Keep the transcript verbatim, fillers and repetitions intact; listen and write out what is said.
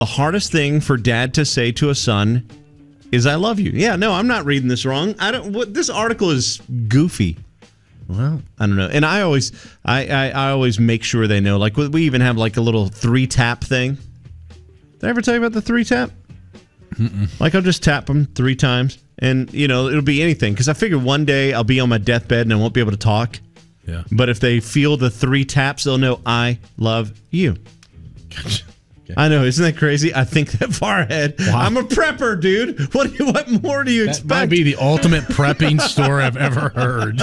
the hardest thing for dad to say to a son is "I love you." Yeah, no, I'm not reading this wrong. I don't. What this article is goofy. Well, I don't know. And I always, I, I, I always make sure they know. Like we even have like a little three tap thing. Did I ever tell you about the three tap? Mm-mm. Like I'll just tap them three times, and you know it'll be anything. Because I figure one day I'll be on my deathbed and I won't be able to talk. Yeah. But if they feel the three taps, they'll know I love you. Okay. I know, isn't that crazy? I think that far ahead. Wow. I'm a prepper, dude. What what more do you that expect? That might be the ultimate prepping story I've ever heard.